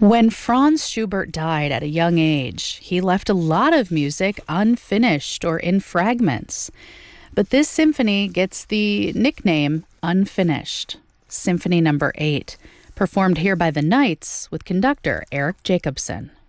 When Franz Schubert died at a young age, he left a lot of music unfinished or in fragments. But this symphony gets the nickname Unfinished. Symphony Number 8, performed here by the Knights with conductor Eric Jacobson.